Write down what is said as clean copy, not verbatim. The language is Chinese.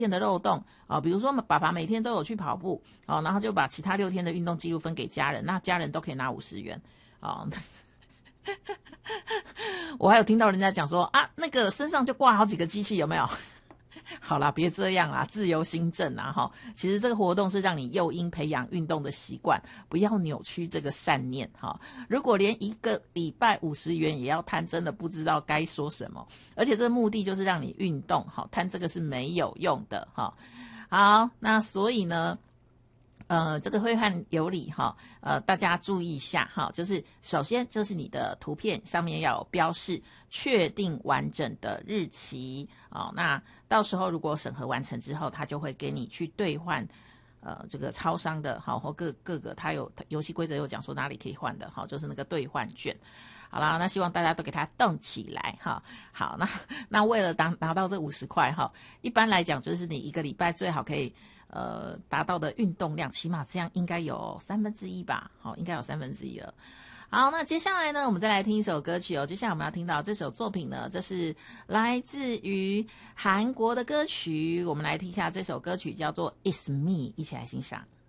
天的漏洞比如说爸爸每天都有去跑步然后就把其他6天的运动记录分给家人，那家人都可以拿50元我还有听到人家讲说那个身上就挂好几个机器，有没有？好啦，别这样啦，自由新政其实这个活动是让你诱因培养运动的习惯，不要扭曲这个善念如果连1个礼拜50元也要贪，真的不知道该说什么。而且这个目的就是让你运动贪这个是没有用的好，那所以呢这个挥汗有理大家注意一下就是首先就是你的图片上面要有标示确定完整的日期那到时候如果审核完成之后，他就会给你去兑换这个超商的或各个他有游戏规则有讲说哪里可以换的就是那个兑换券。好啦，那希望大家都给它动起来好，那为了拿到这50块一般来讲就是你1个礼拜最好可以达到的运动量，起码这样应该有1/3吧应该有1/3了。好，那接下来呢，我们再来听一首歌曲接下来我们要听到这首作品呢，这是来自于韩国的歌曲，我们来听一下这首歌曲叫做 It's Me， 一起来欣赏。